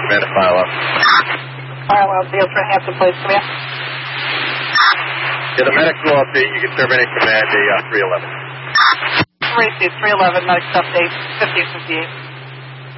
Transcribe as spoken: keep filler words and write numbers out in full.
command to file up. File up, deal for Hampton Place, come here. Yeah, the medic's will update. You can terminate command to uh, three eleven. Receive three eleven, medics update, fifteen fifty-eight.